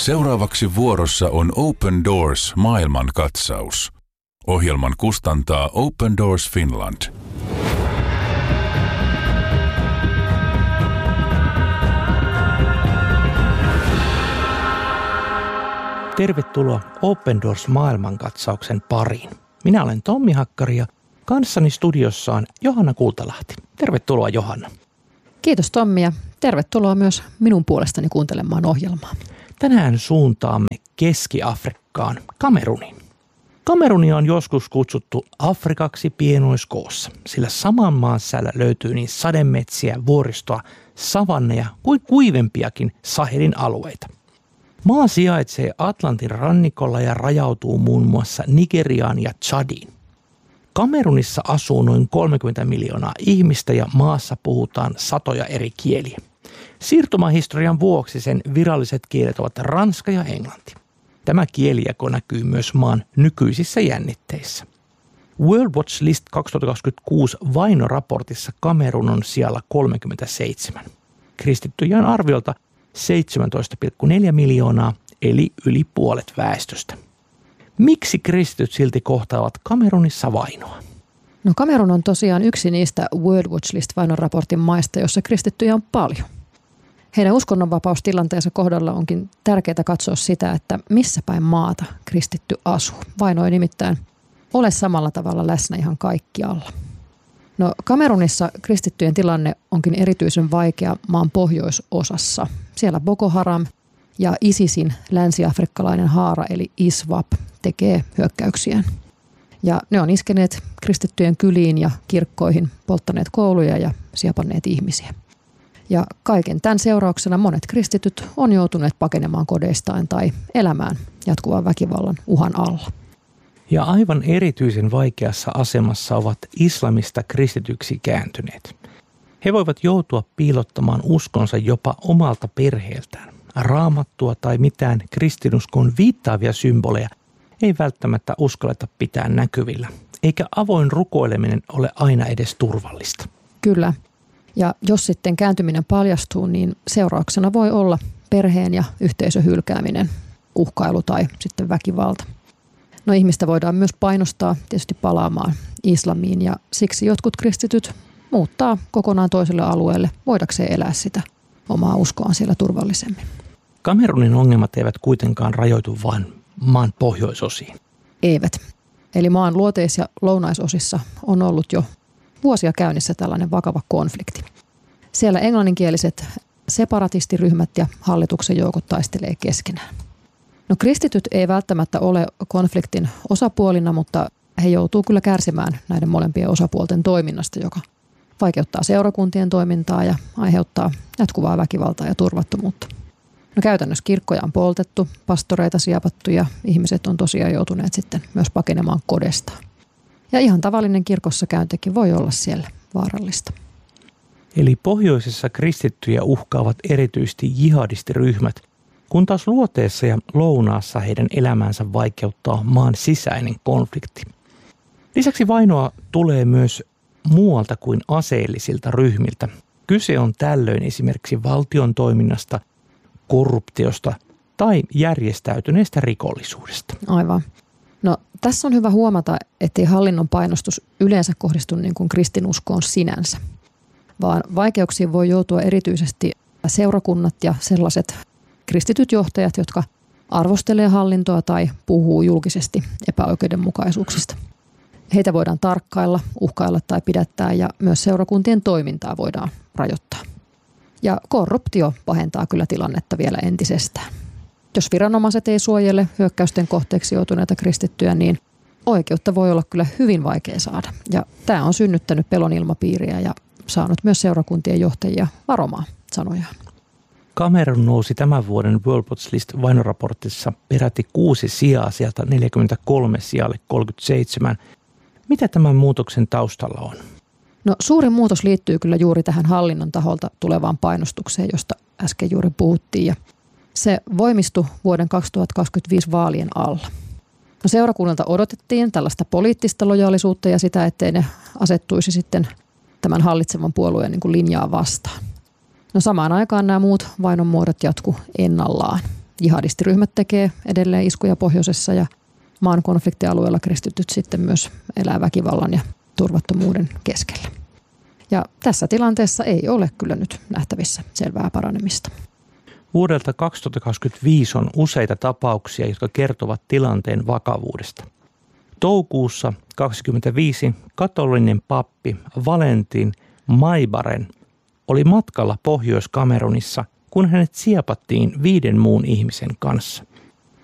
Seuraavaksi vuorossa on Open Doors maailmankatsaus. Ohjelman kustantaa Open Doors Finland. Tervetuloa Open Doors maailmankatsauksen pariin. Minä olen Tommi Hakkari ja kanssani studiossa on Johanna Kultalahti. Tervetuloa Johanna. Kiitos Tommi ja tervetuloa myös minun puolestani kuuntelemaan ohjelmaa. Tänään suuntaamme Keski-Afrikkaan, Kameruniin. Kamerunia on joskus kutsuttu Afrikaksi pienoiskoossa, sillä saman maan sisällä löytyy niin sademetsiä, vuoristoa, savanneja kuin kuivempiakin Sahelin alueita. Maa sijaitsee Atlantin rannikolla ja rajautuu muun muassa Nigeriaan ja Tšadiin. Kamerunissa asuu noin 30 miljoonaa ihmistä ja maassa puhutaan satoja eri kieliä. Siirtomahistorian vuoksi sen viralliset kielet ovat ranska ja englanti. Tämä kielijako näkyy myös maan nykyisissä jännitteissä. World Watch List 2026 vainoraportissa Kamerun on sijalla 37. Kristittyjä on arviolta 17,4 miljoonaa, eli yli puolet väestöstä. Miksi kristityt silti kohtaavat Kamerunissa vainoa? No Kamerun on tosiaan yksi niistä World Watch List -vainoraportin maista, jossa kristittyjä on paljon. Heidän uskonnonvapaustilanteensa kohdalla onkin tärkeää katsoa sitä, että missä päin maata kristitty asuu. Vaino ei nimittäin ole samalla tavalla läsnä ihan kaikkialla. No Kamerunissa kristittyjen tilanne onkin erityisen vaikea maan pohjoisosassa. Siellä Boko Haram ja ISISin länsi-afrikkalainen haara eli ISWAP tekee hyökkäyksiään. Ja ne on iskeneet kristittyjen kyliin ja kirkkoihin, polttaneet kouluja ja siepanneet ihmisiä. Ja kaiken tämän seurauksena monet kristityt on joutuneet pakenemaan kodeistaan tai elämään jatkuvan väkivallan uhan alla. Ja aivan erityisen vaikeassa asemassa ovat islamista kristityksi kääntyneet. He voivat joutua piilottamaan uskonsa jopa omalta perheeltään. Raamattua tai mitään kristinuskoon viittaavia symboleja ei välttämättä uskalleta pitää näkyvillä, eikä avoin rukoileminen ole aina edes turvallista. Kyllä. Ja jos sitten kääntyminen paljastuu, niin seurauksena voi olla perheen ja yhteisön hylkääminen, uhkailu tai sitten väkivalta. No ihmistä voidaan myös painostaa tietysti palaamaan islamiin ja siksi jotkut kristityt muuttaa kokonaan toiselle alueelle voidakseen elää sitä omaa uskoaan siellä turvallisemmin. Kamerunin ongelmat eivät kuitenkaan rajoitu vain maan pohjoisosiin. Eivät. Eli maan luoteis- ja lounaisosissa on ollut jo vuosia käynnissä tällainen vakava konflikti. Siellä englanninkieliset separatistiryhmät ja hallituksen joukot taistelee keskenään. No kristityt ei välttämättä ole konfliktin osapuolina, mutta he joutuu kyllä kärsimään näiden molempien osapuolten toiminnasta, joka vaikeuttaa seurakuntien toimintaa ja aiheuttaa jatkuvaa väkivaltaa ja turvattomuutta. No käytännössä kirkkoja on poltettu, pastoreita siepattu ja ihmiset on tosiaan joutuneet sitten myös pakenemaan kodestaan. Ja ihan tavallinen kirkossa käyntikin voi olla siellä vaarallista. Eli pohjoisessa kristittyjä uhkaavat erityisesti jihadistiryhmät, kun taas luoteessa ja lounaassa heidän elämänsä vaikeuttaa maan sisäinen konflikti. Lisäksi vainoa tulee myös muualta kuin aseellisilta ryhmiltä. Kyse on tällöin esimerkiksi valtion toiminnasta, korruptiosta tai järjestäytyneestä rikollisuudesta. Aivan. No tässä on hyvä huomata, ettei hallinnon painostus yleensä kohdistu niin kuin kristinuskoon sinänsä, vaan vaikeuksiin voi joutua erityisesti seurakunnat ja sellaiset kristityt johtajat, jotka arvostelee hallintoa tai puhuu julkisesti epäoikeudenmukaisuuksista. Heitä voidaan tarkkailla, uhkailla tai pidättää ja myös seurakuntien toimintaa voidaan rajoittaa. Ja korruptio pahentaa kyllä tilannetta vielä entisestään. Jos viranomaiset ei suojele hyökkäysten kohteeksi joutuneita kristittyjä, niin oikeutta voi olla kyllä hyvin vaikea saada. Ja tämä on synnyttänyt pelon ilmapiiriä ja saanut myös seurakuntien johtajia varomaan sanojaan. Kamerun nousi tämän vuoden World Watch List -vainoraportissa peräti 6 sijaa sieltä 43 sijalle 37. Mitä tämän muutoksen taustalla on? No suurin muutos liittyy kyllä juuri tähän hallinnon taholta tulevaan painostukseen, josta äsken juuri puhuttiin. Ja se voimistui vuoden 2025 vaalien alla. No seurakunnalta odotettiin tällaista poliittista lojaalisuutta ja sitä, ettei ne asettuisi sitten tämän hallitsevan puolueen niin kuin linjaa vastaan. No samaan aikaan nämä muut vainon muodot jatku ennallaan. Jihadistiryhmät tekee edelleen iskuja pohjoisessa ja maan konfliktialueella kristityt sitten myös elää väkivallan ja turvattomuuden keskellä. Ja tässä tilanteessa ei ole kyllä nyt nähtävissä selvää paranemista. Vuodelta 2025 on useita tapauksia, jotka kertovat tilanteen vakavuudesta. Toukokuussa 2025 katolinen pappi Valentin Maibaren oli matkalla Pohjois-Kamerunissa, kun hänet siepattiin 5 muun ihmisen kanssa.